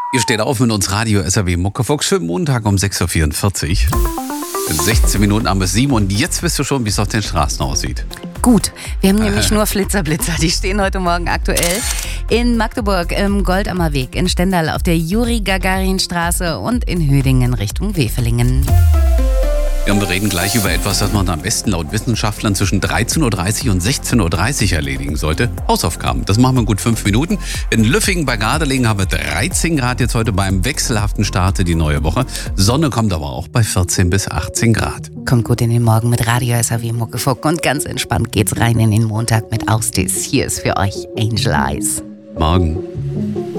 Ihr steht auf mit uns Radio SAW Muckefuchs. Schönen Montag um 6.44 Uhr. 16 Minuten am bis 7 und jetzt wisst du schon, wie es auf den Straßen aussieht. Gut, wir haben nämlich nur Flitzer. Die stehen heute Morgen aktuell in Magdeburg im Goldammer Weg, in Stendal auf der Juri-Gagarin-Straße und in Hüdingen Richtung Wevelingen. Ja, wir reden gleich über etwas, das man am besten laut Wissenschaftlern zwischen 13.30 Uhr und 16.30 Uhr erledigen sollte. Hausaufgaben. Das machen wir in gut 5 Minuten. In Lüffingen bei Gardelegen haben wir 13 Grad jetzt heute beim wechselhaften Start in die neue Woche. Sonne kommt aber auch bei 14 bis 18 Grad. Kommt gut in den Morgen mit Radio SAW Muckefuck und ganz entspannt geht's rein in den Montag mit Austis. Hier ist für euch Angel Eyes. Morgen.